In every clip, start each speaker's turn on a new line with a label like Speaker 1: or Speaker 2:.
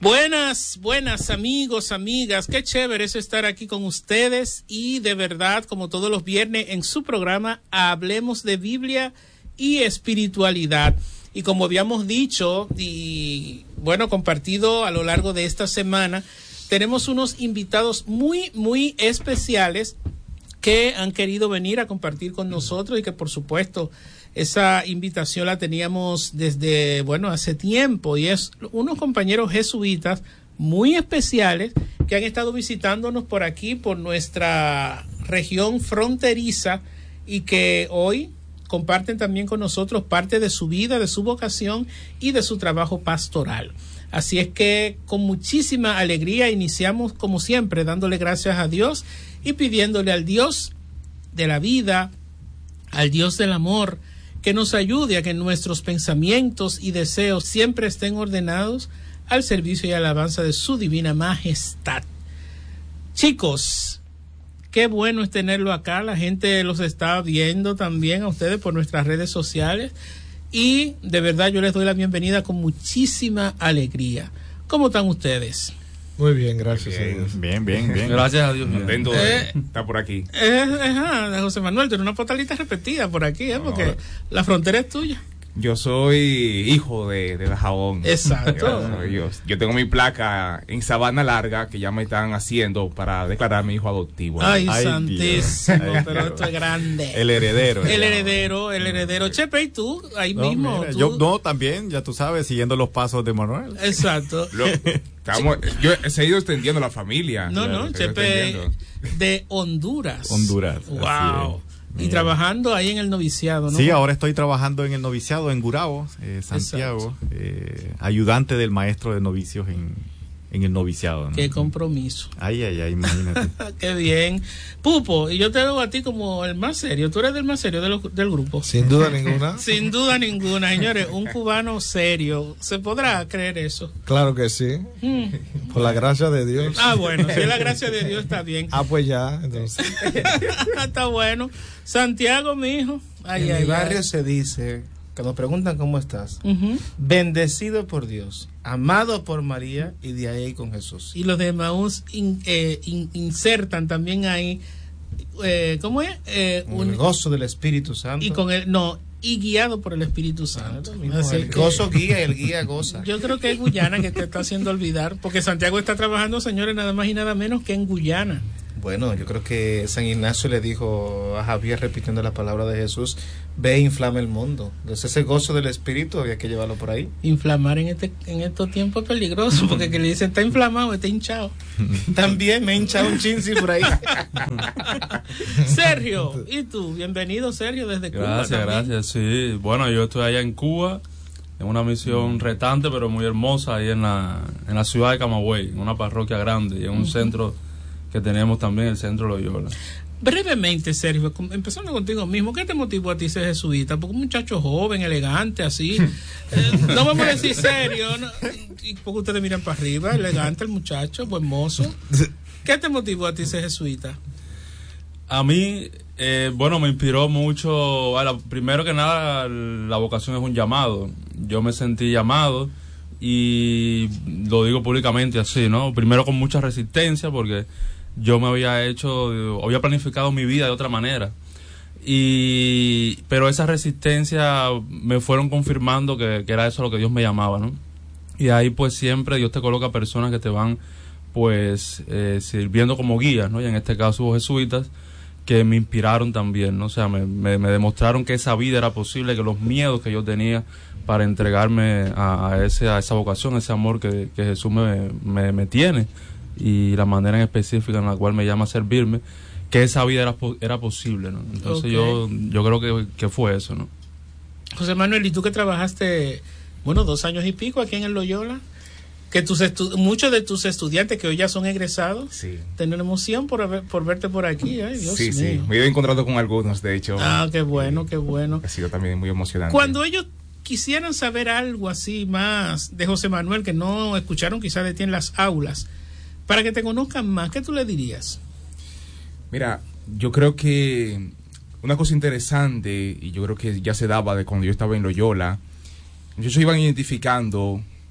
Speaker 1: Buenas amigos, amigas, qué chévere es estar aquí con ustedes y de verdad, como todos los viernes en su programa, Hablemos de Biblia y Espiritualidad. Y como habíamos dicho y bueno, compartido a lo largo de esta semana, tenemos unos invitados muy especiales que han querido venir a compartir con nosotros y que por supuesto esa invitación la teníamos desde, hace tiempo, y es unos compañeros jesuitas muy especiales que han estado visitándonos por aquí, por nuestra región fronteriza, y que hoy comparten también con nosotros parte de su vida, de su vocación y de su trabajo pastoral. Así es que con muchísima alegría iniciamos como siempre dándole gracias a Dios y pidiéndole al Dios de la vida, al Dios del amor, que nos ayude a que nuestros pensamientos y deseos siempre estén ordenados al servicio y alabanza de su divina majestad. Chicos, qué bueno es tenerlo acá. La gente los está viendo también a ustedes por nuestras redes sociales y de verdad yo les doy la bienvenida con muchísima alegría. ¿Cómo están ustedes?
Speaker 2: Muy bien, gracias a Dios.
Speaker 3: Bien.
Speaker 4: Gracias a Dios.
Speaker 3: Contento de estar por aquí.
Speaker 1: José Manuel, tiene una postalita repetida por aquí, porque la frontera es tuya.
Speaker 3: Yo soy hijo de Dajabón.
Speaker 1: Exacto.
Speaker 3: Yo tengo mi placa en Sabana Larga que ya me están haciendo para declarar mi hijo adoptivo.
Speaker 1: Ay santísimo, pero esto es grande.
Speaker 3: El heredero.
Speaker 1: El heredero. Chepe, ¿y tú? Ahí
Speaker 2: no,
Speaker 1: mismo.
Speaker 2: Mira,
Speaker 1: ¿tú?
Speaker 2: Yo también, ya tú sabes, siguiendo los pasos de Manuel.
Speaker 1: Exacto.
Speaker 3: Yo he seguido extendiendo la familia.
Speaker 1: No, Chepe de Honduras. Wow. Y trabajando ahí en el noviciado, ¿no?
Speaker 2: Sí, ahora estoy trabajando en el noviciado en Gurabo, Santiago, ayudante del maestro de novicios en el noviciado, ¿no?
Speaker 1: Qué compromiso.
Speaker 2: Ay, imagínate.
Speaker 1: Qué bien. Pupo, y yo te veo a ti como el más serio. ¿Tú eres del más serio del grupo?
Speaker 4: Sin duda ninguna.
Speaker 1: Sin duda ninguna, señores. Un cubano serio. ¿Se podrá creer eso?
Speaker 4: Claro que sí. Por la gracia de Dios.
Speaker 1: Bueno, si la gracia de Dios está bien.
Speaker 4: Pues ya, entonces.
Speaker 1: Está bueno. Santiago, mi hijo.
Speaker 5: En mi barrio se dice, que nos preguntan cómo estás, bendecido por Dios, amado por María y de ahí con Jesús.
Speaker 1: Y los de Emaús insertan también ahí, ¿cómo es?
Speaker 5: El gozo del Espíritu Santo.
Speaker 1: Y guiado por el Espíritu Santo.
Speaker 5: El gozo guía y el guía goza.
Speaker 1: Yo creo que es Guyana que te está haciendo olvidar, porque Santiago está trabajando, señores, nada más y nada menos que en Guyana.
Speaker 5: Bueno, yo creo que San Ignacio le dijo a Javier, repitiendo la palabra de Jesús, ve e inflama el mundo. Entonces ese gozo del Espíritu había que llevarlo por ahí.
Speaker 1: Inflamar en estos tiempos es peligroso, porque que le dicen está inflamado, está hinchado.
Speaker 5: También me he hinchado un chinsi por ahí.
Speaker 1: Sergio, ¿y tú? Bienvenido, Sergio, desde Cuba.
Speaker 4: Gracias, sí. Bueno, yo estoy allá en Cuba, en una misión retante, pero muy hermosa, ahí en la ciudad de Camagüey, en una parroquia grande, y en un centro que tenemos también, el Centro Loyola.
Speaker 1: Brevemente, Sergio, empezando contigo mismo, ¿qué te motivó a ti ser jesuita? Porque un muchacho joven, elegante, así, no vamos a decir serio, ¿no? Y porque ustedes miran para arriba, elegante el muchacho, buen mozo. ¿Qué te motivó a ti ser jesuita?
Speaker 4: A mí, me inspiró mucho, primero que nada, la vocación es un llamado. Yo me sentí llamado y lo digo públicamente así, ¿no? Primero con mucha resistencia porque yo me había planificado mi vida de otra manera. Pero esa resistencia me fueron confirmando que era eso lo que Dios me llamaba, ¿no? Y ahí pues siempre Dios te coloca personas que te van pues sirviendo como guías, ¿no? Y en este caso hubo jesuitas que me inspiraron también, ¿no? O sea, me demostraron que esa vida era posible, que los miedos que yo tenía para entregarme a esa vocación, ese amor que Jesús me tiene, y la manera en específica en la cual me llama a servirme, que esa vida era posible, ¿no? Entonces yo creo que fue eso, ¿no?
Speaker 1: José Manuel, ¿y tú que trabajaste, 2 años y pico aquí en el Loyola? Que muchos de tus estudiantes que hoy ya son egresados,
Speaker 3: sí,
Speaker 1: tienen emoción por verte por aquí. Ay, Dios mío.
Speaker 3: Sí, me he ido encontrando con algunos, de hecho.
Speaker 1: Qué bueno, qué bueno.
Speaker 3: Ha sido también muy emocionante.
Speaker 1: Cuando ellos quisieran saber algo así más de José Manuel, que no escucharon quizás de ti en las aulas, para que te conozcan más, ¿qué tú le dirías?
Speaker 3: Mira, yo creo que una cosa interesante, y yo creo que ya se daba de cuando yo estaba en Loyola, ellos iban identificando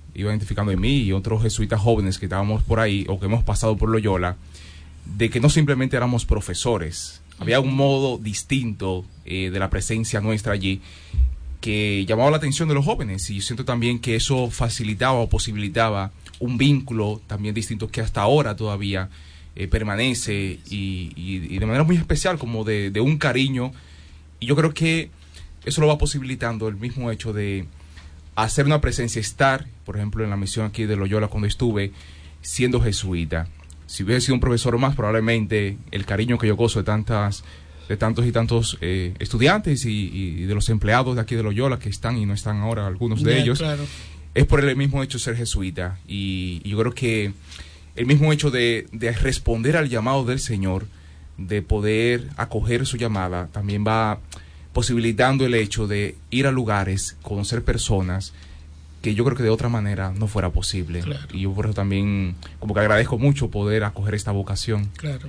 Speaker 3: iba identificando en mí y otros jesuitas jóvenes que estábamos por ahí o que hemos pasado por Loyola, de que no simplemente éramos profesores, había un modo distinto de la presencia nuestra allí que llamaba la atención de los jóvenes, y yo siento también que eso facilitaba o posibilitaba un vínculo también distinto que hasta ahora todavía permanece y de manera muy especial, como de un cariño, y yo creo que eso lo va posibilitando el mismo hecho de hacer una presencia, estar, por ejemplo, en la misión aquí de Loyola cuando estuve, siendo jesuita. Si hubiese sido un profesor más, probablemente el cariño que yo gozo de tantos y tantos estudiantes y de los empleados de aquí de Loyola que están y no están ahora, algunos de ellos, claro, es por el mismo hecho de ser jesuita. Y yo creo que el mismo hecho de responder al llamado del Señor, de poder acoger su llamada, también va posibilitando el hecho de ir a lugares, conocer personas que yo creo que de otra manera no fuera posible. Claro. Y yo por eso también como que agradezco mucho poder acoger esta vocación.
Speaker 1: Claro.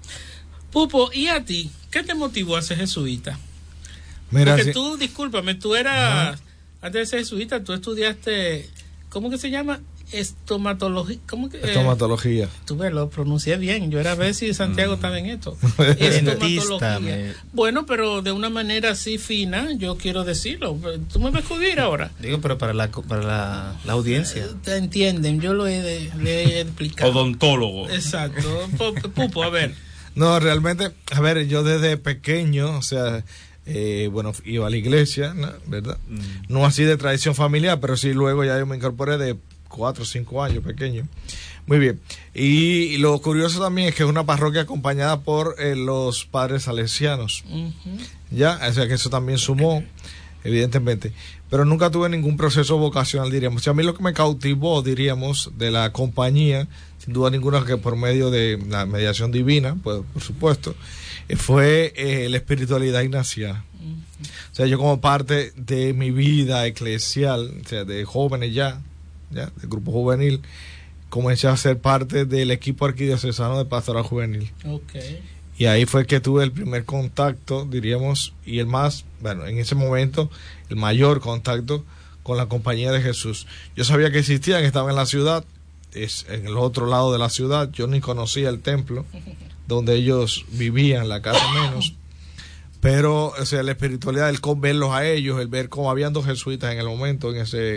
Speaker 1: Pupo, ¿y a ti? ¿Qué te motivó a ser jesuita?
Speaker 6: Mira,
Speaker 1: porque tú, discúlpame, tú eras, antes de ser jesuita, tú estudiaste, ¿cómo que se llama? Estomatología. ¿Cómo que?
Speaker 6: Estomatología.
Speaker 1: Tú me lo pronuncié bien. Yo era a ver si Santiago estaba en esto.
Speaker 5: Estomatología.
Speaker 1: Bueno, pero de una manera así fina, yo quiero decirlo. Tú me vas a escribir ahora.
Speaker 5: Digo, pero para la audiencia.
Speaker 1: Te entienden, yo le he explicado.
Speaker 4: Odontólogo.
Speaker 1: Exacto. Pupo, a ver.
Speaker 6: No, realmente, a ver, yo desde pequeño, o sea, bueno, iba a la iglesia, ¿no? ¿Verdad? No así de tradición familiar, pero sí luego ya yo me incorporé de 4 o 5 años, pequeño. Muy bien. Y lo curioso también es que es una parroquia acompañada por los padres salesianos. Ya, o sea que eso también sumó, evidentemente. Pero nunca tuve ningún proceso vocacional, diríamos. Y a mí lo que me cautivó, diríamos, de la compañía, sin duda ninguna, que por medio de la mediación divina, pues por supuesto, fue la espiritualidad ignaciana. O sea, yo como parte de mi vida eclesial, o sea, de jóvenes ya del grupo juvenil, comencé a ser parte del equipo arquidiocesano de pastoral juvenil.
Speaker 1: Okay.
Speaker 6: Y ahí fue que tuve el primer contacto, diríamos, y el más, bueno, en ese momento, el mayor contacto con la Compañía de Jesús. Yo sabía que existían, estaban en la ciudad, en el otro lado de la ciudad, yo ni conocía el templo donde ellos vivían, la casa menos, pero, o sea, la espiritualidad, el verlos a ellos, el ver cómo habían 2 jesuitas en el momento, en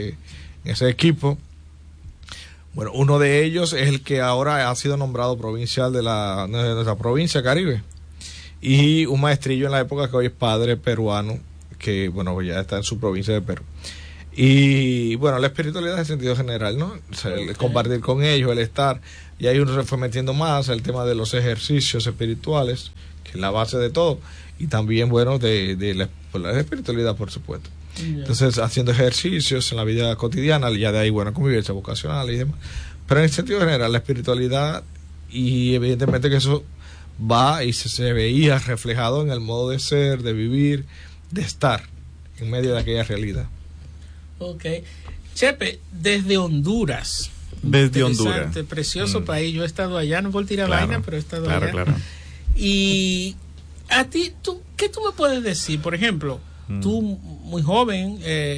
Speaker 6: ese equipo. Bueno, uno de ellos es el que ahora ha sido nombrado provincial de nuestra provincia Caribe, y un maestrillo en la época que hoy es padre peruano, que bueno, ya está en su provincia de Perú. Y bueno, la espiritualidad en sentido general, ¿no? O sea, el compartir con ellos, el estar, y ahí uno se fue metiendo más el tema de los ejercicios espirituales, que es la base de todo, y también, bueno, de la espiritualidad, por supuesto. Entonces, haciendo ejercicios en la vida cotidiana, ya de ahí, bueno, convivencia vocacional y demás. Pero en el sentido general, la espiritualidad, y evidentemente que eso va y se veía reflejado en el modo de ser, de vivir, de estar en medio de aquella realidad.
Speaker 1: Ok. Chepe, desde Honduras.
Speaker 2: Desde Honduras.
Speaker 1: Precioso país. Yo he estado allá, no por tirar vaina, pero he estado allá. Claro. Y a ti, ¿qué tú me puedes decir? Por ejemplo, tú, muy joven,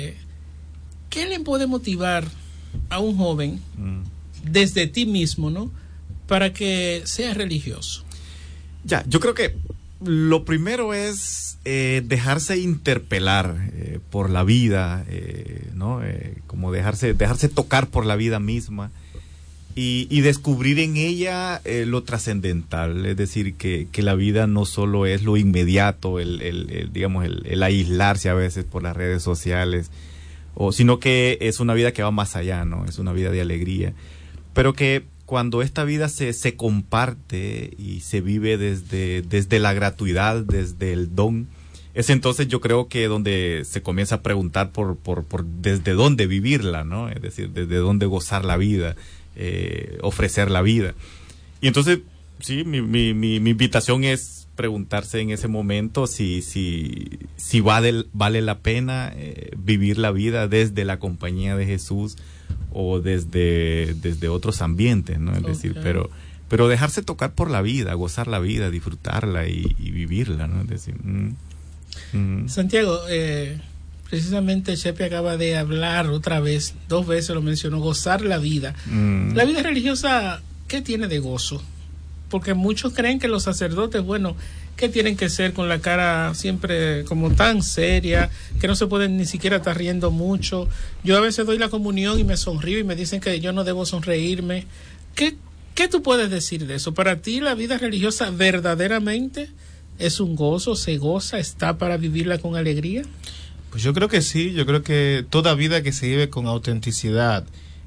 Speaker 1: ¿qué le puede motivar a un joven desde ti mismo, ¿no? Para que sea religioso.
Speaker 2: Ya, yo creo que lo primero es dejarse interpelar por la vida, ¿no? Como dejarse tocar por la vida misma y descubrir en ella lo trascendental, es decir, que la vida no solo es lo inmediato, el aislarse a veces por las redes sociales, sino que es una vida que va más allá, ¿no? Es una vida de alegría, pero que cuando esta vida se comparte y se vive desde la gratuidad, desde el don, es entonces yo creo que donde se comienza a preguntar por desde dónde vivirla, ¿no? Es decir, desde dónde gozar la vida, ofrecer la vida. Y entonces, sí, mi invitación es preguntarse en ese momento si vale la pena vivir la vida desde la compañía de Jesús o desde otros ambientes, ¿no? Es decir, pero dejarse tocar por la vida, gozar la vida, disfrutarla y vivirla, ¿no? Es decir,
Speaker 1: Santiago, precisamente Chepe acaba de hablar otra vez, 2 veces lo mencionó, gozar la vida. La vida religiosa, ¿qué tiene de gozo? Porque muchos creen que los sacerdotes, bueno, que tienen que ser con la cara siempre como tan seria, que no se pueden ni siquiera estar riendo mucho. Yo a veces doy la comunión y me sonrío y me dicen que yo no debo sonreírme. ¿Qué tú puedes decir de eso? ¿Para ti la vida religiosa verdaderamente es un gozo, se goza, está para vivirla con alegría?
Speaker 5: Pues yo creo que sí, yo creo que toda vida que se vive con autenticidad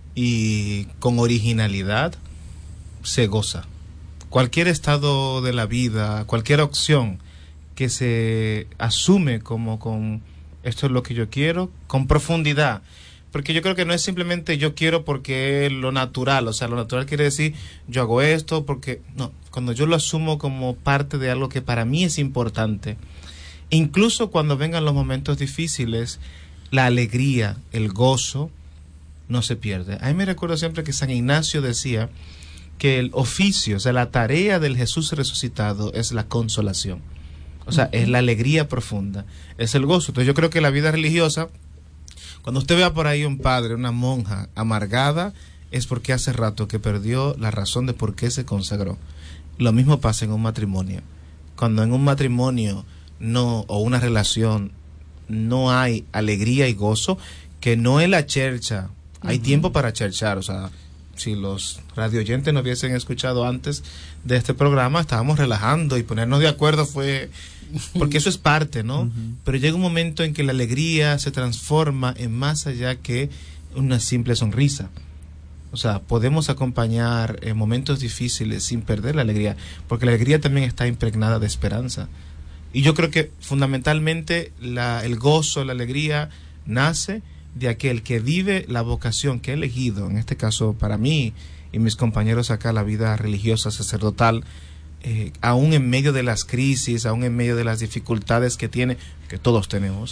Speaker 5: y con originalidad se goza. Cualquier estado de la vida, cualquier opción que se asume como con esto es lo que yo quiero, con profundidad, porque yo creo que no es simplemente yo quiero porque es lo natural, o sea, lo natural quiere decir yo hago esto porque, no, cuando yo lo asumo como parte de algo que para mí es importante, incluso cuando vengan los momentos difíciles, la alegría, el gozo, no se pierde. A mí me recuerdo siempre que San Ignacio decía que el oficio, o sea, la tarea del Jesús resucitado es la consolación. O sea, es la alegría profunda, es el gozo. Entonces yo creo que la vida religiosa, cuando usted vea por ahí un padre, una monja amargada, es porque hace rato que perdió la razón de por qué se consagró. Lo mismo pasa en un matrimonio. Cuando en un matrimonio no, o una relación, no hay alegría y gozo, que no es la chercha. Hay tiempo para cherchar, o sea, si los radioyentes no hubiesen escuchado antes de este programa, estábamos relajando y ponernos de acuerdo fue... porque eso es parte, ¿no? Pero llega un momento en que la alegría se transforma en más allá que una simple sonrisa. O sea, podemos acompañar en momentos difíciles sin perder la alegría, porque la alegría también está impregnada de esperanza. Y yo creo que fundamentalmente el gozo, la alegría nace de aquel que vive la vocación que ha elegido, en este caso para mí y mis compañeros acá, la vida religiosa, sacerdotal, aún en medio de las crisis, aún en medio de las dificultades que tiene, que todos tenemos,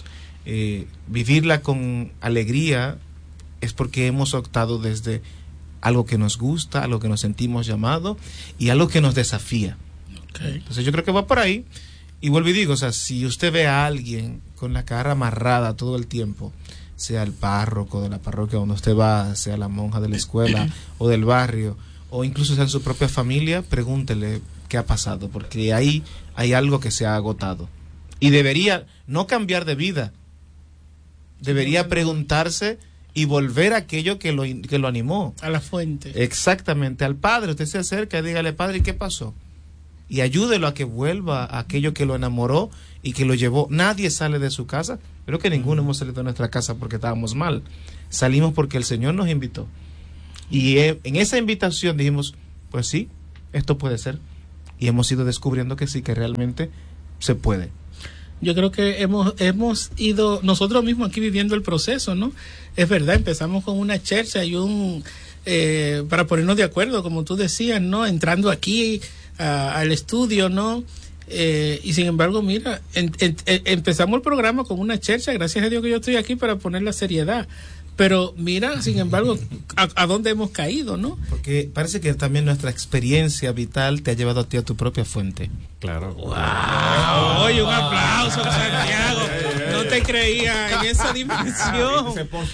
Speaker 5: vivirla con alegría es porque hemos optado desde algo que nos gusta, algo que nos sentimos llamados y algo que nos desafía. Okay. Entonces yo creo que va por ahí. Y vuelvo y digo, o sea, si usted ve a alguien con la cara amarrada todo el tiempo, sea el párroco de la parroquia donde usted va, sea la monja de la escuela o del barrio, o incluso sea en su propia familia, pregúntele qué ha pasado, porque ahí hay algo que se ha agotado. Y debería no cambiar de vida, debería preguntarse y volver a aquello que lo animó.
Speaker 1: A la fuente.
Speaker 5: Exactamente, al Padre. Usted se acerca y dígale, Padre, ¿y qué pasó? Y ayúdelo a que vuelva a aquello que lo enamoró y que lo llevó. Nadie sale de su casa. Creo que ninguno hemos salido de nuestra casa porque estábamos mal. Salimos porque el Señor nos invitó. Y en esa invitación dijimos, pues sí, esto puede ser. Y hemos ido descubriendo que sí, que realmente se puede.
Speaker 1: Yo creo que hemos ido nosotros mismos aquí viviendo el proceso, ¿no? Es verdad, empezamos con una chercha y para ponernos de acuerdo, como tú decías, ¿no? Entrando aquí al estudio, ¿no? Y sin embargo, mira, empezamos el programa con una chercha, gracias a Dios que yo estoy aquí para poner la seriedad. Pero mira, sin embargo, a dónde hemos caído, ¿no?
Speaker 5: Porque parece que también nuestra experiencia vital te ha llevado a ti a tu propia fuente.
Speaker 2: Claro.
Speaker 1: ¡Wow! Oye, un aplauso, Santiago. No te creía en esa dimensión.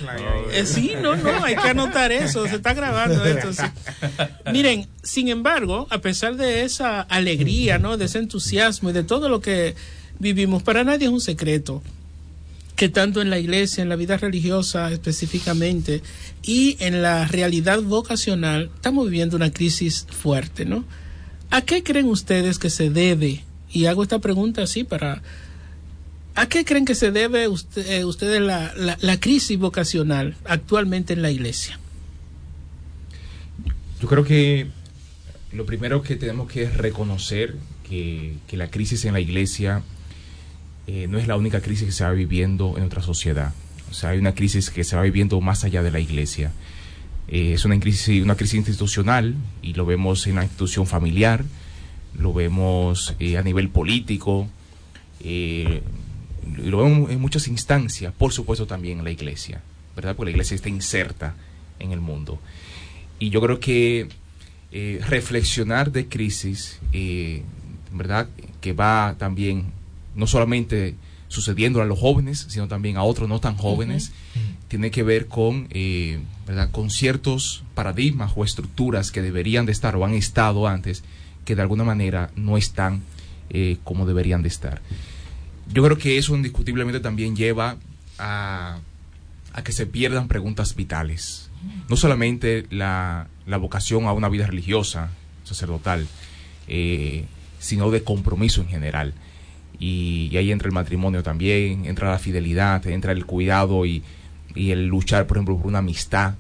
Speaker 1: Sí, no, hay que anotar eso. Se está grabando esto. Sí. Miren, sin embargo, a pesar de esa alegría, ¿no? De ese entusiasmo y de todo lo que vivimos, para nadie es un secreto que tanto en la iglesia, en la vida religiosa específicamente, y en la realidad vocacional, estamos viviendo una crisis fuerte, ¿no? ¿A qué creen ustedes que se debe? Y hago esta pregunta así ¿a qué creen que se debe ustedes la crisis vocacional actualmente en la iglesia?
Speaker 3: Yo creo que lo primero que tenemos que es reconocer que la crisis en la iglesia no es la única crisis que se va viviendo en nuestra sociedad. O sea, hay una crisis que se va viviendo más allá de la iglesia. Es una crisis institucional, y lo vemos en la institución familiar, lo vemos a nivel político, lo vemos en muchas instancias, por supuesto también en la iglesia, ¿verdad? Porque la iglesia está inserta en el mundo. Y yo creo que reflexionar de crisis, ¿verdad? Que va también no solamente sucediendo a los jóvenes, sino también a otros no tan jóvenes. Tiene que ver con, ¿verdad?, con ciertos paradigmas o estructuras que deberían de estar o han estado antes, que de alguna manera no están como deberían de estar. Yo creo que eso indiscutiblemente también lleva a que se pierdan preguntas vitales. No solamente la vocación a una vida religiosa, sacerdotal, sino de compromiso en general. Y ahí entra el matrimonio también, entra la fidelidad, entra el cuidado y el luchar, por ejemplo, por una amistad,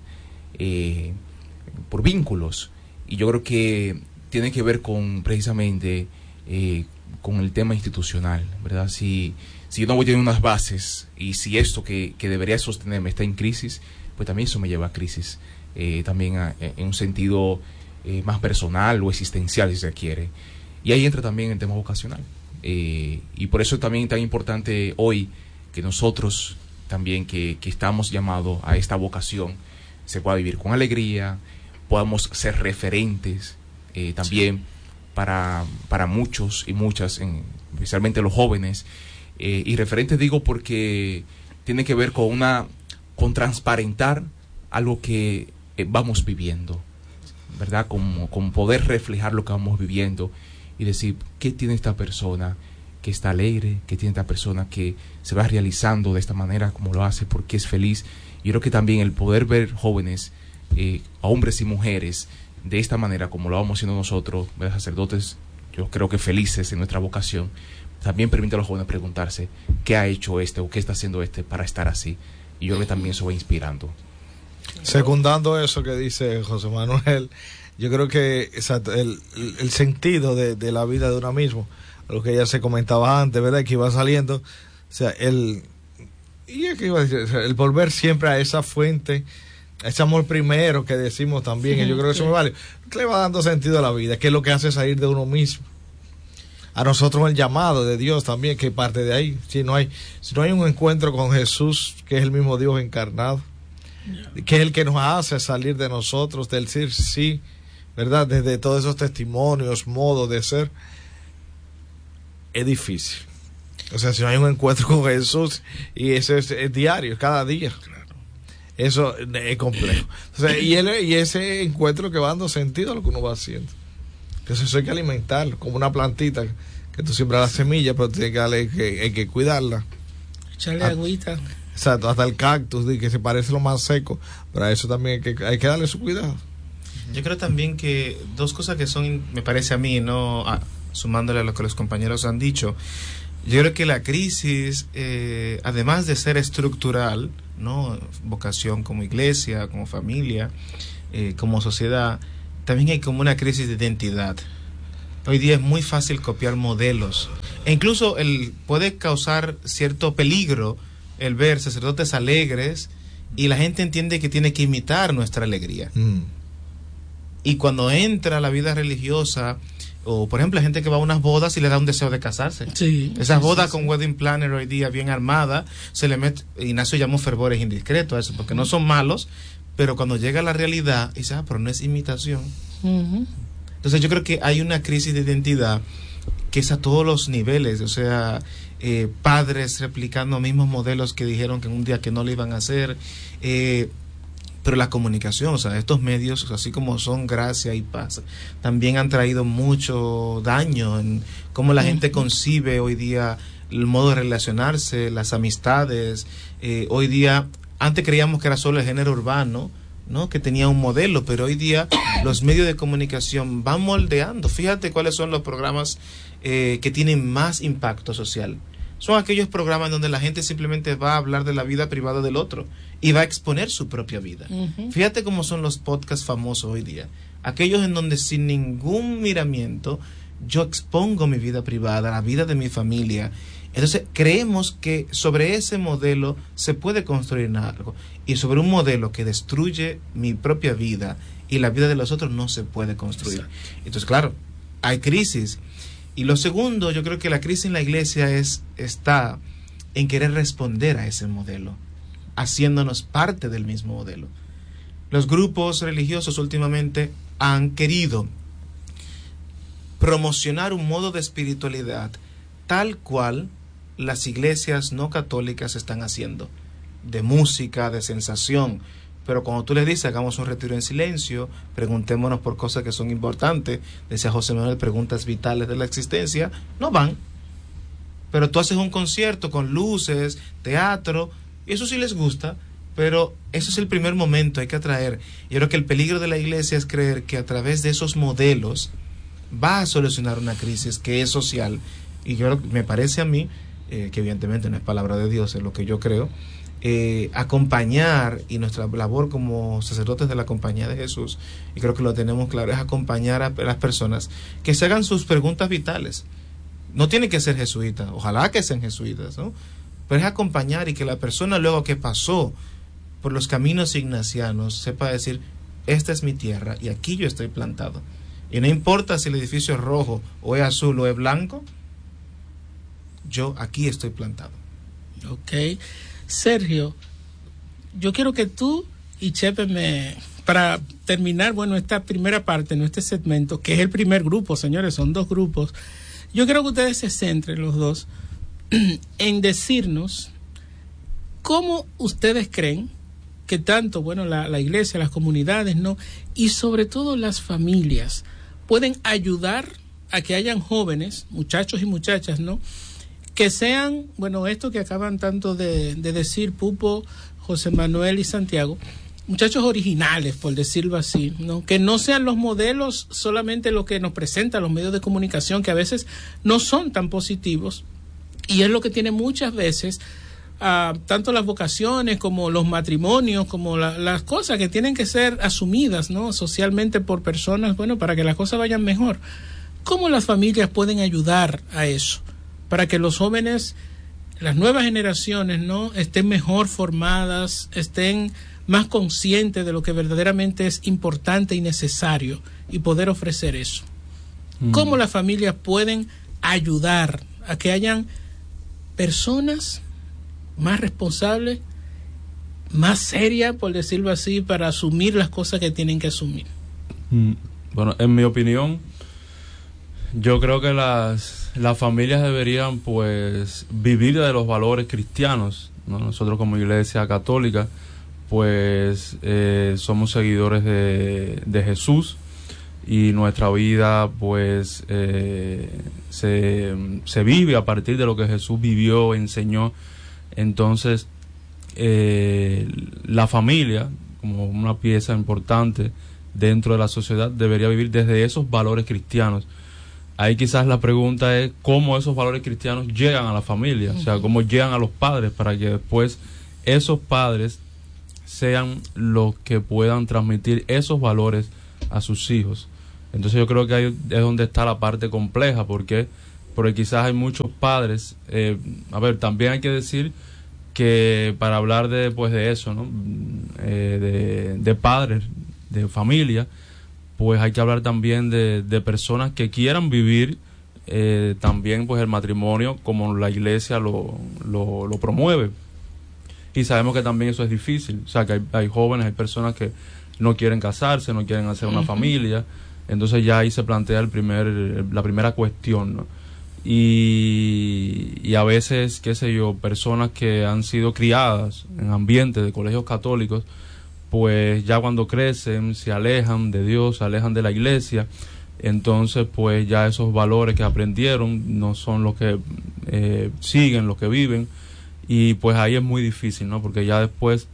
Speaker 3: por vínculos. Y yo creo que tiene que ver con, precisamente, con el tema institucional, ¿verdad? Si yo no voy a tener unas bases y si esto que debería sostenerme está en crisis, pues también eso me lleva a crisis, también en un sentido más personal o existencial, si se quiere. Y ahí entra también el tema vocacional. Y por eso también es tan importante hoy que nosotros también que estamos llamados a esta vocación se pueda vivir con alegría, podamos ser referentes también para muchos y muchas, especialmente los jóvenes. Y referentes digo porque tiene que ver con transparentar algo que vamos viviendo, ¿verdad? Con poder reflejar lo que vamos viviendo y decir, ¿qué tiene esta persona que está alegre? ¿Qué tiene esta persona que se va realizando de esta manera como lo hace porque es feliz? Yo creo que también el poder ver jóvenes, hombres y mujeres, de esta manera como lo vamos haciendo nosotros, ¿verdad?, sacerdotes, yo creo que felices en nuestra vocación, también permite a los jóvenes preguntarse qué ha hecho este o qué está haciendo este para estar así. Y yo creo que también eso va inspirando.
Speaker 6: Secundando eso que dice José Manuel, yo creo que exacto, el sentido de la vida de uno mismo, lo que ya se comentaba antes, ¿verdad?, que iba saliendo, o sea, el volver siempre a esa fuente, a ese amor primero que decimos también, y yo creo que eso me vale, que le va dando sentido a la vida, que es lo que hace salir de uno mismo. A nosotros el llamado de Dios también, que parte de ahí. Si no hay un encuentro con Jesús, que es el mismo Dios encarnado, que es el que nos hace salir de nosotros, del decir sí, ¿verdad?, desde todos esos testimonios, modos de ser, es difícil. O sea, si no hay un encuentro con Jesús, y eso es diario, cada día, eso es complejo. O sea, y ese encuentro que va dando sentido a lo que uno va haciendo. Entonces eso hay que alimentarlo, como una plantita que tú siembras la semilla, pero tienes que darle, hay que cuidarla.
Speaker 1: Echarle agüita.
Speaker 6: Exacto, hasta el cactus, que se parece lo más seco, pero a eso también hay que darle su cuidado.
Speaker 5: Yo creo también que dos cosas que son, me parece a mí, no sumándole a lo que los compañeros han dicho, yo creo que la crisis, además de ser estructural, no, vocación como iglesia, como familia, como sociedad, también hay como una crisis de identidad. Hoy día es muy fácil copiar modelos e incluso puede causar cierto peligro el ver sacerdotes alegres y la gente entiende que tiene que imitar nuestra alegría. Y cuando entra la vida religiosa, o por ejemplo la gente que va a unas bodas y le da un deseo de casarse, esas bodas con wedding planner hoy día bien armada, se le mete, Ignacio llamó fervores indiscretos a eso, porque no son malos, pero cuando llega la realidad, dice, pero no es imitación. Entonces yo creo que hay una crisis de identidad que es a todos los niveles, o sea, padres replicando mismos modelos que dijeron que en un día que no lo iban a hacer, pero la comunicación, o sea, estos medios, así como son gracia y paz, también han traído mucho daño en cómo la gente concibe hoy día el modo de relacionarse, las amistades. Hoy día, antes creíamos que era solo el género urbano, ¿no?, que tenía un modelo, pero hoy día los medios de comunicación van moldeando. Fíjate cuáles son los programas que tienen más impacto social. Son aquellos programas donde la gente simplemente va a hablar de la vida privada del otro y va a exponer su propia vida. Fíjate cómo son los podcasts famosos hoy día. Aquellos en donde sin ningún miramiento yo expongo mi vida privada, la vida de mi familia. Entonces creemos que sobre ese modelo se puede construir algo, y sobre un modelo que destruye mi propia vida y la vida de los otros no se puede construir. Exacto. Entonces, claro, hay crisis. Y lo segundo, yo creo que la crisis en la iglesia está en querer responder a ese modelo, haciéndonos parte del mismo modelo. Los grupos religiosos últimamente han querido promocionar un modo de espiritualidad tal cual las iglesias no católicas están haciendo, de música, de sensación. Pero cuando tú le dices, hagamos un retiro en silencio, preguntémonos por cosas que son importantes, decía José Manuel, preguntas vitales de la existencia, no van. Pero tú haces un concierto con luces, teatro, y eso sí les gusta, pero eso es el primer momento, hay que atraer. Yo creo que el peligro de la iglesia es creer que a través de esos modelos va a solucionar una crisis que es social. Y yo me parece a mí, que evidentemente no es palabra de Dios, es lo que yo creo, acompañar, y nuestra labor como sacerdotes de la Compañía de Jesús, y creo que lo tenemos claro, es acompañar a las personas que se hagan sus preguntas vitales. No tienen que ser jesuitas, ojalá que sean jesuitas, ¿no? Pero es acompañar, y que la persona luego que pasó por los caminos ignacianos sepa decir, esta es mi tierra y aquí yo estoy plantado. Y no importa si el edificio es rojo o es azul o es blanco, yo aquí estoy plantado.
Speaker 1: Ok. Sergio, yo quiero que tú y Chepe para terminar, bueno, esta primera parte, no este segmento, que es el primer grupo, señores, son 2 grupos, yo quiero que ustedes se centren los dos en decirnos cómo ustedes creen que tanto, bueno, la iglesia, las comunidades, ¿no? Y sobre todo las familias pueden ayudar a que hayan jóvenes, muchachos y muchachas, ¿no? Que sean, bueno, esto que acaban tanto de decir Pupo, José Manuel y Santiago, muchachos originales, por decirlo así, ¿no? Que no sean los modelos solamente lo que nos presentan los medios de comunicación, que a veces no son tan positivos, y es lo que tiene muchas veces tanto las vocaciones como los matrimonios, como las cosas que tienen que ser asumidas, ¿no? Socialmente por personas, bueno, para que las cosas vayan mejor. ¿Cómo las familias pueden ayudar a eso? Para que los jóvenes, las nuevas generaciones, ¿no? Estén mejor formadas, estén más conscientes de lo que verdaderamente es importante y necesario, y poder ofrecer eso. ¿Cómo las familias pueden ayudar a que hayan personas más responsables, más serias, por decirlo así, para asumir las cosas que tienen que asumir?
Speaker 4: Bueno, en mi opinión, yo creo que las familias deberían, pues, vivir de los valores cristianos, ¿no? Nosotros como iglesia católica, pues, somos seguidores de Jesús, y nuestra vida, pues, se vive a partir de lo que Jesús vivió, enseñó. Entonces, la familia, como una pieza importante dentro de la sociedad, debería vivir desde esos valores cristianos. Ahí quizás la pregunta es cómo esos valores cristianos llegan a la familia, o sea, cómo llegan a los padres, para que después esos padres sean los que puedan transmitir esos valores a sus hijos. Entonces yo creo que ahí es donde está la parte compleja, porque quizás hay muchos padres, también hay que decir que para hablar de eso, ¿no? De padres, de familia, pues hay que hablar también de personas que quieran vivir también, pues, el matrimonio como la iglesia lo promueve. Y sabemos que también eso es difícil, o sea, que hay jóvenes, hay personas que no quieren casarse, no quieren hacer una familia. Entonces ya ahí se plantea la primera cuestión, ¿no? Y a veces, qué sé yo, personas que han sido criadas en ambientes de colegios católicos, pues ya cuando crecen se alejan de Dios, se alejan de la iglesia. Entonces, pues ya esos valores que aprendieron no son los que siguen, los que viven, y pues ahí es muy difícil, ¿no? Porque ya después,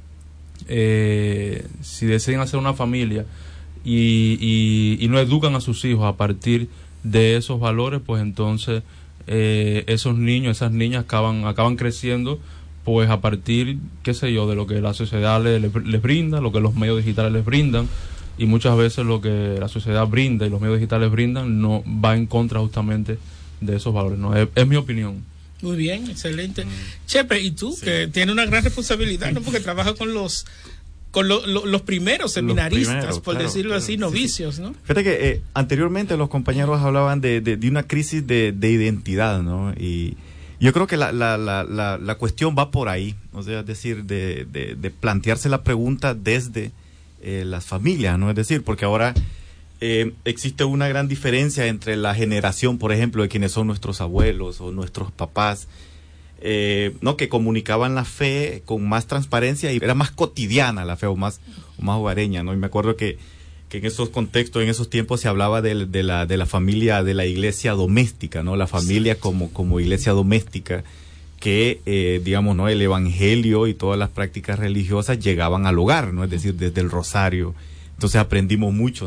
Speaker 4: si deciden hacer una familia y no educan a sus hijos a partir de esos valores, pues entonces esos niños, esas niñas acaban creciendo, pues a partir, qué sé yo, de lo que la sociedad les brinda, lo que los medios digitales les brindan, y muchas veces lo que la sociedad brinda y los medios digitales brindan no va en contra justamente de esos valores, ¿no? Es mi opinión.
Speaker 1: Muy bien, excelente. Chepe, ¿y tú? Sí. Que tienes una gran responsabilidad, ¿no? Porque trabajas con los primeros seminaristas, por decirlo así, novicios, ¿no?
Speaker 2: Fíjate que anteriormente los compañeros hablaban de una crisis de identidad, ¿no? Y yo creo que la cuestión va por ahí, o sea, es decir, de plantearse la pregunta desde las familias, ¿no? Es decir, porque ahora existe una gran diferencia entre la generación, por ejemplo, de quienes son nuestros abuelos o nuestros papás, ¿no? Que comunicaban la fe con más transparencia y era más cotidiana la fe o más hogareña, ¿no? Y me acuerdo que en esos contextos, en esos tiempos se hablaba de la familia, de la iglesia doméstica, ¿no? La familia como iglesia doméstica, que, digamos, ¿no? El evangelio y todas las prácticas religiosas llegaban al hogar, ¿no? Es decir, desde el rosario. Entonces aprendimos mucho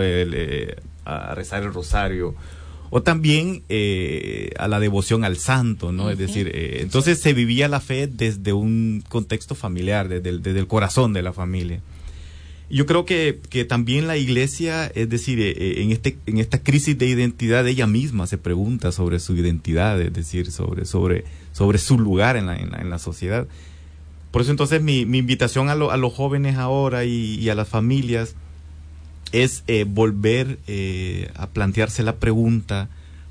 Speaker 2: a rezar el rosario. O también a la devoción al santo, ¿no? Es decir, entonces se vivía la fe desde un contexto familiar, desde el corazón de la familia. Yo creo que también la iglesia, es decir, en esta crisis de identidad, ella misma se pregunta sobre su identidad, es decir, sobre su lugar en la sociedad. Por eso entonces mi invitación a los jóvenes ahora y a las familias es volver a plantearse la pregunta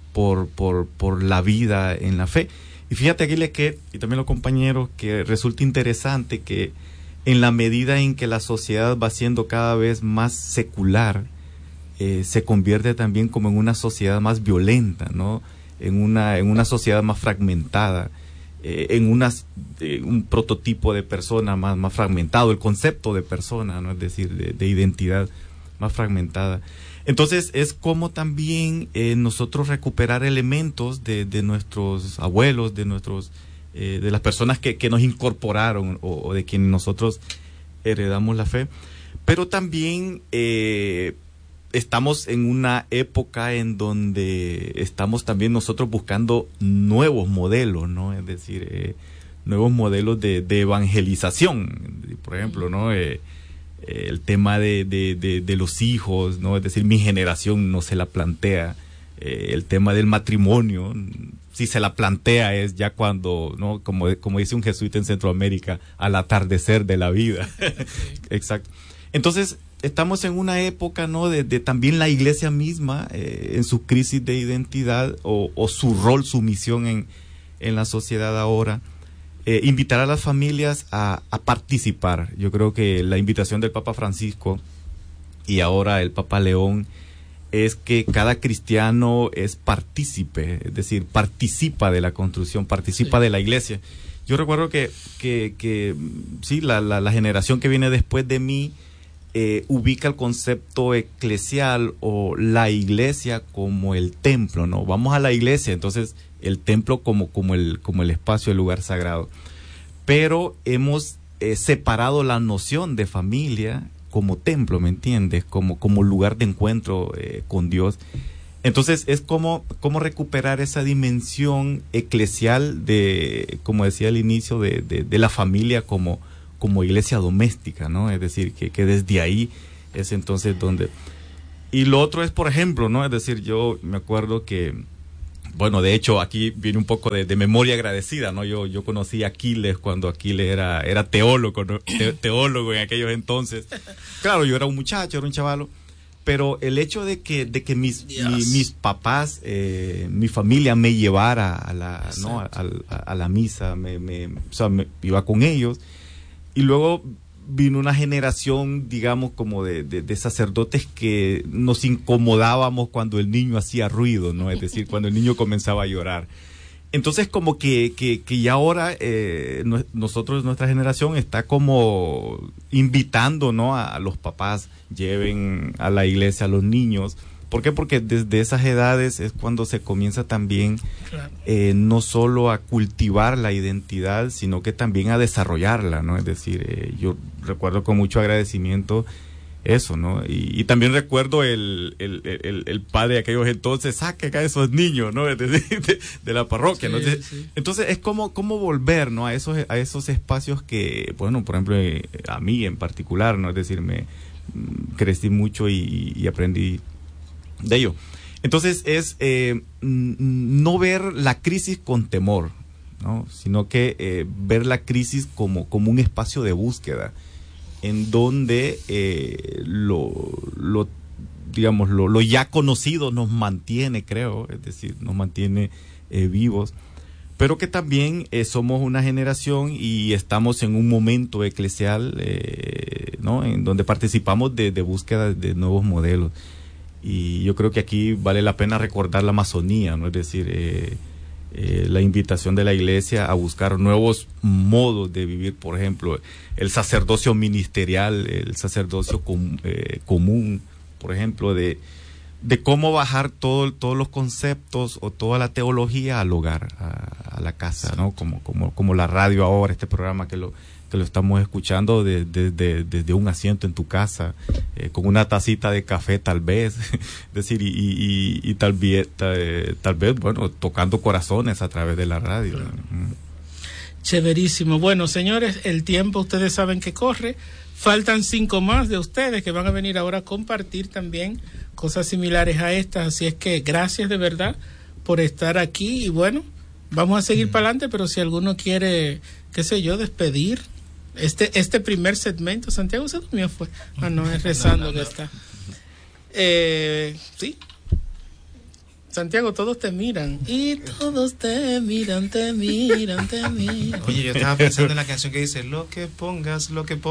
Speaker 2: por la vida en la fe. Y fíjate, Aguile, y también los compañeros, que resulta interesante que en la medida en que la sociedad va siendo cada vez más secular, se convierte también como en una sociedad más violenta, ¿no? En una sociedad más fragmentada, en un prototipo de persona más fragmentado, el concepto de persona, ¿no? Es decir, de identidad más fragmentada. Entonces es como también nosotros recuperar elementos de nuestros abuelos, de las personas que nos incorporaron o de quienes nosotros heredamos la fe, pero también estamos en una época en donde estamos también nosotros buscando nuevos modelos, ¿no? Es decir, nuevos modelos de evangelización, por ejemplo, ¿no? El tema de los hijos, ¿no? Es decir, mi generación no se la plantea. El tema del matrimonio, si se la plantea es ya cuando, ¿no? Como dice un jesuita en Centroamérica, al atardecer de la vida. Exacto. Entonces, estamos en una época, ¿no? De también la iglesia misma, en su crisis de identidad o su rol, su misión en la sociedad ahora. Invitar a las familias a participar. Yo creo que la invitación del Papa Francisco y ahora el Papa León es que cada cristiano es partícipe, es decir, participa de la construcción, participa de la iglesia. Yo recuerdo que sí, la generación que viene después de mí ubica el concepto eclesial o la iglesia como el templo, ¿no? Vamos a la iglesia, entonces el templo como el espacio, el lugar sagrado. Pero hemos separado la noción de familia como templo, ¿me entiendes? Como lugar de encuentro con Dios. Entonces es como recuperar esa dimensión eclesial de, como decía al inicio, de la familia como iglesia doméstica, ¿no? Es decir, que desde ahí es entonces donde... Y lo otro es, por ejemplo, ¿no? Es decir, yo me acuerdo que, bueno, de hecho, aquí viene un poco de memoria agradecida, ¿no? Yo conocí a Aquiles cuando Aquiles era teólogo, ¿no? Teólogo en aquellos entonces. Claro, yo era un muchacho, era un chavalo, pero el hecho de que mis papás, mi familia me llevara a la misa, o sea, me iba con ellos, y luego vino una generación, digamos, como de sacerdotes que nos incomodábamos cuando el niño hacía ruido, ¿no? Es decir, cuando el niño comenzaba a llorar. Entonces, como que ya ahora nosotros, nuestra generación, está como invitando, ¿no? A los papás, lleven a la iglesia a los niños. ¿Por qué? Porque desde esas edades es cuando se comienza también no solo a cultivar la identidad, sino que también a desarrollarla, ¿no? Es decir, yo recuerdo con mucho agradecimiento eso, ¿no? Y también recuerdo el padre de aquellos entonces, saquen a esos niños, ¿no? Es decir, de la parroquia, ¿no? Entonces, entonces es como volver, ¿no? A esos espacios que, bueno, por ejemplo, a mí en particular, ¿no? Es decir, me crecí mucho y aprendí de ello. Entonces es no ver la crisis con temor, ¿no? Sino que ver la crisis como un espacio de búsqueda en donde lo ya conocido nos mantiene, creo, es decir, nos mantiene vivos, pero que también somos una generación y estamos en un momento eclesial, ¿no? En donde participamos de búsqueda de nuevos modelos. Y yo creo que aquí vale la pena recordar la Amazonía, ¿no? Es decir, la invitación de la iglesia a buscar nuevos modos de vivir, por ejemplo, el sacerdocio ministerial, el sacerdocio común, por ejemplo, de cómo bajar todos los conceptos o toda la teología al hogar, a la casa, ¿no? Como la radio ahora, este programa que lo estamos escuchando desde un asiento en tu casa, con una tacita de café tal vez, es decir, y tal vez, bueno, tocando corazones a través de la radio.
Speaker 1: Chéverísimo. Bueno, señores, el tiempo ustedes saben que corre. Faltan 5 más de ustedes que van a venir ahora a compartir también cosas similares a estas. Así es que gracias de verdad por estar aquí. Y bueno, vamos a seguir para adelante, pero si alguno quiere, qué sé yo, despedir este primer segmento. Santiago se durmió, fue. Ah, no, es rezando que está. Sí. Santiago, todos te miran. Y todos te miran, te miran, te miran.
Speaker 5: Oye, yo estaba pensando en la canción que dice: lo que pongas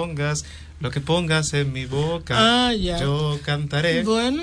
Speaker 5: en mi boca, yo cantaré.
Speaker 1: Bueno,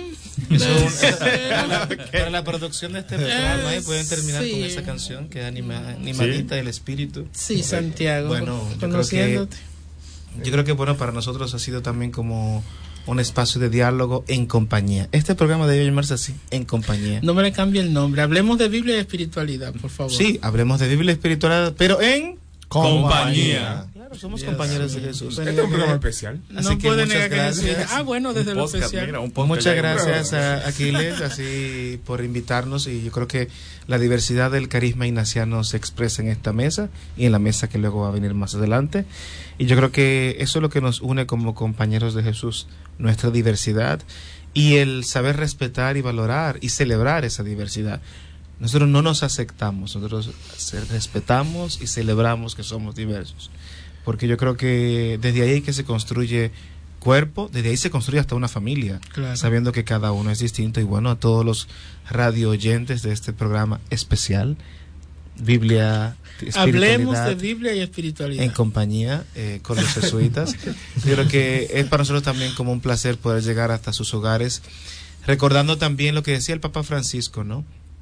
Speaker 5: para la producción de este programa, pueden terminar con esa canción que es animadita del espíritu.
Speaker 1: Sí, Santiago.
Speaker 5: Bueno, yo creo que bueno, para nosotros ha sido también como un espacio de diálogo en compañía. Este programa debe llamarse así, en compañía.
Speaker 1: No me le cambie el nombre. Hablemos de Biblia y espiritualidad, por favor.
Speaker 5: Sí, hablemos de Biblia y espiritualidad, pero en
Speaker 6: compañía.
Speaker 5: Claro, somos compañeros de Jesús.
Speaker 3: Este es un programa especial.
Speaker 1: No puede negar que Jesús. Bueno, desde lo especial.
Speaker 5: Muchas gracias a Aquiles así por invitarnos, y yo creo que la diversidad del carisma ignaciano se expresa en esta mesa y en la mesa que luego va a venir más adelante, y yo creo que eso es lo que nos une como compañeros de Jesús, nuestra diversidad y el saber respetar y valorar y celebrar esa diversidad. Nosotros no nos aceptamos, nosotros respetamos y celebramos que somos diversos, porque yo creo que desde ahí que se construye cuerpo, desde ahí se construye hasta una familia, claro, sabiendo que cada uno es distinto. Y bueno, a todos los radio oyentes de este programa especial, Biblia,
Speaker 1: hablemos de Biblia y espiritualidad
Speaker 5: en compañía con los jesuitas. Yo creo que es para nosotros también como un placer poder llegar hasta sus hogares, recordando también lo que decía el Papa Francisco, ¿no?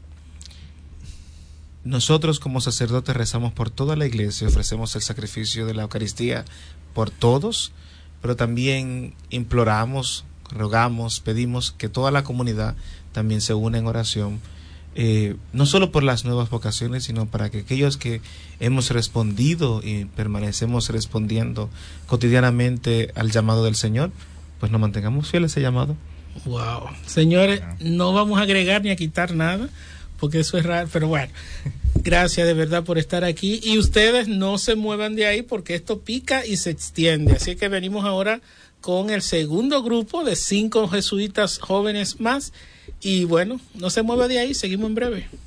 Speaker 5: Nosotros como sacerdotes rezamos por toda la iglesia, ofrecemos el sacrificio de la Eucaristía por todos, pero también imploramos, rogamos, pedimos que toda la comunidad también se une en oración, no solo por las nuevas vocaciones, sino para que aquellos que hemos respondido y permanecemos respondiendo cotidianamente al llamado del Señor, pues nos mantengamos fieles a ese llamado.
Speaker 1: Wow. Señores, no vamos a agregar ni a quitar nada, porque eso es raro, pero bueno, gracias de verdad por estar aquí, y ustedes no se muevan de ahí porque esto pica y se extiende. Así que venimos ahora con el segundo grupo de 5 jesuitas jóvenes más, y bueno, no se mueva de ahí, seguimos en breve.